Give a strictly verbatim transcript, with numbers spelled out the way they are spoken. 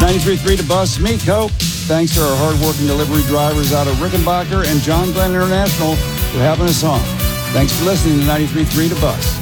ninety-three point three to Bus, me, Cope. Thanks to our hard-working delivery drivers out of Rickenbacker and John Glenn International for having us on. Thanks for listening to ninety-three point three to Bus.